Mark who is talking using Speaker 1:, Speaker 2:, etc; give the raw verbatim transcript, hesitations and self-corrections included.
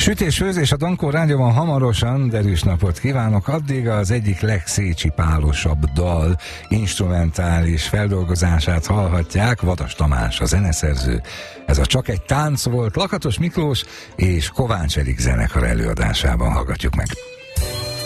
Speaker 1: Sütés, főzés a Dankó Rádióban hamarosan, derűs napot kívánok. Addig az egyik legszécsipálosabb dal instrumentális feldolgozását hallhatják. Vadas Tamás a zeneszerző. Ez a Csak egy tánc volt, Lakatos Miklós és Kovács Erik zenekar előadásában, hallgatjuk meg.